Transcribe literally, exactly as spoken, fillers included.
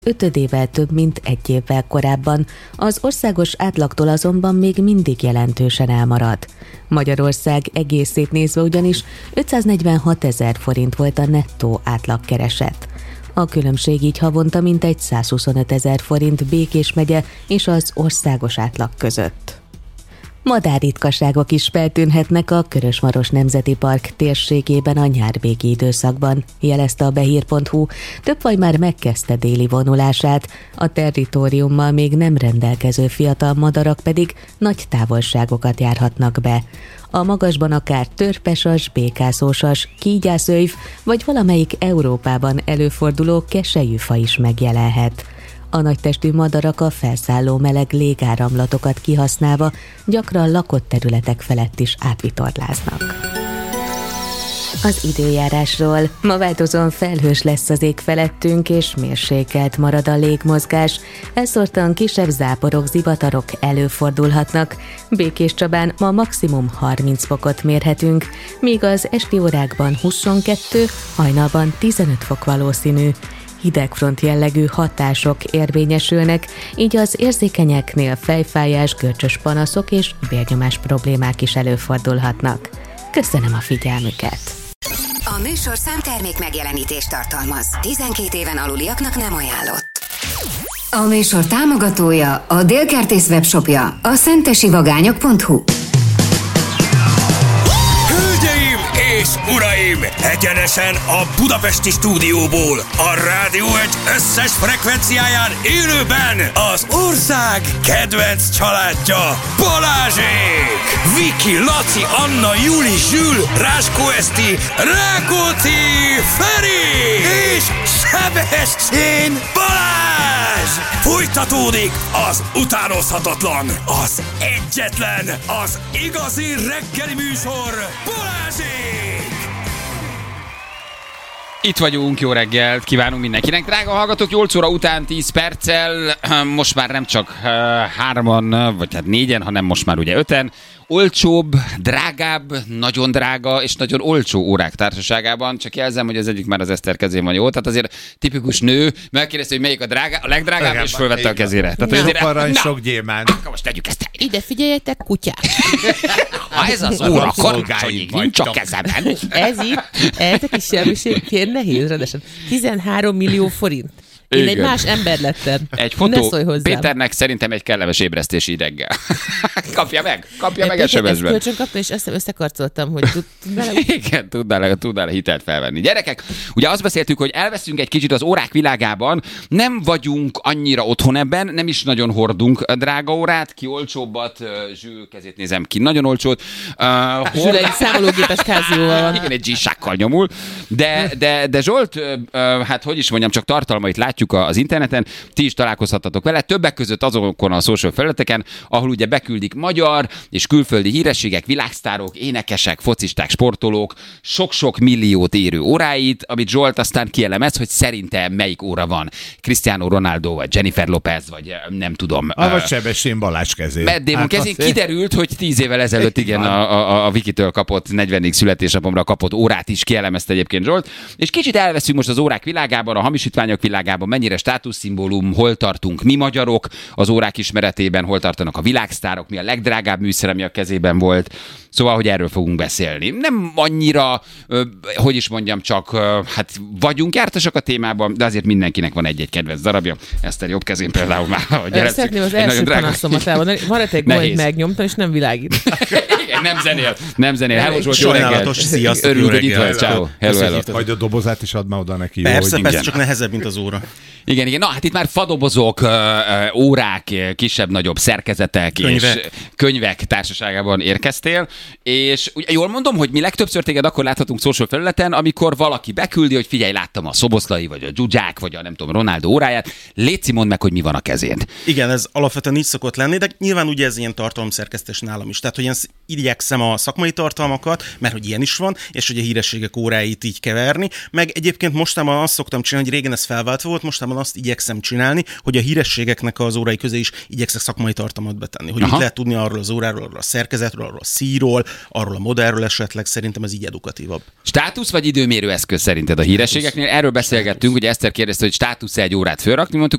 ötödével több, mint egy évvel korábban, az országos átlagtól azonban még mindig jelentősen elmarad. Magyarország egészét nézve ugyanis ötszáznegyvenhat ezer forint volt a nettó átlagkereset. A különbség így havonta mintegy százhuszonöt ezer forint Békés megye és az országos átlag között. Madárritkaságok is feltűnhetnek a Körösmaros Nemzeti Park térségében a nyárvégi időszakban, jelezte a behír pont hu. Több faj már megkezdte déli vonulását, a territóriummal még nem rendelkező fiatal madarak pedig nagy távolságokat járhatnak be. A magasban akár törpesas, békászósas, kígyászőjv vagy valamelyik Európában előforduló keselyűfa is megjelenhet. A nagytestű madarak a felszálló meleg légáramlatokat kihasználva gyakran lakott területek felett is átvitorláznak. Az időjárásról. Ma változóan felhős lesz az ég felettünk, és mérsékelt marad a légmozgás. Elszórtan kisebb záporok, zivatarok előfordulhatnak. Békéscsabán ma maximum harminc fokot mérhetünk, míg az esti órákban huszonkettő, hajnalban tizenöt fok valószínű. Hidegfront jellegű hatások érvényesülnek, így az érzékenyeknél fejfájás, görcsös panaszok és vérnyomás problémák is előfordulhatnak. Köszönöm a figyelmüket! A műsor számtermék megjelenítést tartalmaz. tizenkét éven aluliaknak nem ajánlott. A műsor támogatója, a Délkertész webshopja, a szentesivagányok pont hu. Hölgyeim és uraim! Egyenesen a budapesti stúdióból, a Rádió egy összes frekvenciáján élőben az ország kedvenc családja, Balázsék! Viki, Laci, Anna, Juli, Zsül, Ráskó Eszti, Rákóczi, Feri és Sebestyén Balázs! Folytatódik az utánozhatatlan, az egyetlen, az igazi reggeli műsor, Balázsék! Itt vagyunk, jó reggelt kívánunk mindenkinek. Drága hallgatók, nyolc óra után tíz perccel, most már nem csak hárman, vagy hát négyen, hanem most már ugye öten. Olcsóbb, drágább, nagyon drága és nagyon olcsó órák társaságában. Csak jelzem, hogy az egyik már az Eszter kezén van, jó? Tehát azért tipikus nő megkérdezte, hogy melyik a, drágá, a legdrágább, Drágább, és fölvette a kezére. Tehát sok azért, arany, sok gyémánt. Akkor most tegyük ezt el. Ide figyeljetek, kutyák! Ha ez az óra karácsonyig nincs a kezemben. Ez itt, ez a kis semmiség, nehéz, rendesen. tizenhárom millió forint. Én Igen. egy más ember lettem. Egy fotó hozzám. Péternek szerintem egy kellemes ébresztési reggel. Kapja meg, kapja meg Péter, es em es-ben. Kölcsön kapta, és össze, összekarcoltam, hogy tudnál. Igen, tudnál, tudnál hitelt felvenni. Gyerekek, ugye azt beszéltük, hogy elveszünk egy kicsit az órák világában, nem vagyunk annyira otthon ebben, nem is nagyon hordunk drága órát, ki olcsóbbat, Zsül kezét nézem ki, nagyon olcsót. Uh, Zsül egy számológépes kázióval van. Igen, egy G-sákkal nyomul. De, de, de Zsolt, uh, hát hogy is mondjam, csak tartalmait látjuk az interneten, ti is találkozhattatok vele, többek között azokon a social felületeken, ahol ugye beküldik magyar és külföldi hírességek, világsztárok, énekesek, focisták, sportolók, sok-sok milliót érő óráit, amit Zsolt aztán kielemez, hogy szerintem melyik óra van. Cristiano Ronaldo, vagy Jennifer Lopez, vagy nem tudom. A vagy Sebestyén Balázs kezén. Matt Damon kezén kiderült, hogy tíz évvel ezelőtt igen a, a, a Vikitől kapott negyvenedik születésnapomra kapott órát is kielemezte egyébként Zsolt. És kicsit elveszünk most az órák világában, a hamisítványok világában, mennyire státuszszimbólum, hol tartunk mi magyarok az órák ismeretében, hol tartanak a világsztárok, mi a legdrágább műszer, ami a kezében volt. Szóval, hogy erről fogunk beszélni. Nem annyira, hogy is mondjam, csak hát vagyunk jártasak a témában, de azért mindenkinek van egy-egy kedvenc darabja. Eszter jobb kezén például már, hogy szeretném az első panaszomat elmondani. Van egy gond, megnyomtam, és nem világít. Igen, nem zenél, nem zenél. Hello, Zsolt, jó sajnálatos, sziasztok, örülünk, hogy itt vagy. Ciao. Hello, hello. Majd a dobozát is add már oda neki. Persze, jó, persze, csak nehezebb, mint az óra. Igen, igen. Na, hát itt már fadobozok, órák, kisebb-nagyobb szerkezetek könyvek. és könyvek társaságában érkeztél, és jól mondom, hogy mi legtöbbször téged akkor láthatunk social felületen, amikor valaki beküldi, hogy figyelj, láttam a Szoboszlai, vagy a Dzsuzsák, vagy a nem tudom, Ronaldo óráját, léci, mondd meg, hogy mi van a kezén. Igen, ez alapvetően így szokott lenni, de nyilván ugye ez ilyen tartalomszerkesztés nálam is. Tehát, hogy ilyen igyekszem a szakmai tartalmakat, mert hogy ilyen is van, és hogy a hírességek óráit így keverni. Meg egyébként mostában azt szoktam csinálni, hogy régen ez felváltva volt, mostában azt igyekszem csinálni, hogy a hírességeknek az órai közé is igyekszek szakmai tartalmat betenni. Hogy mit lehet tudni arról az óráról, arról a szerkezetről, arról a szíról, arról a modellről esetleg, szerintem ez így edukatívabb. Státusz vagy időmérő eszköz szerinted a hírességeknél? Erről beszélgettünk, hogy Eszter kérdezte, hogy státusz egy órát fölrakni, mondtuk,